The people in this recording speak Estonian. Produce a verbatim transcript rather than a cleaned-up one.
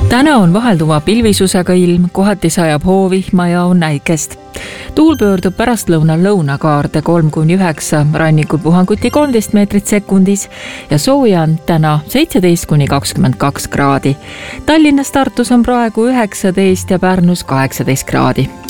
Täna on vahelduva pilvisusega ilm, kohati sajab hoovihma ja on näikest. Tuul pöördub pärastlõunal lõunakaarde kolm kuni üheksa, rannikul puhanguti kolmteist meetrit sekundis ja sooja on täna seitseteist kuni kakskümmend kaks kraadi. Tallinnas, Tartus on praegu üheksateist ja Pärnus kaheksateist kraadi.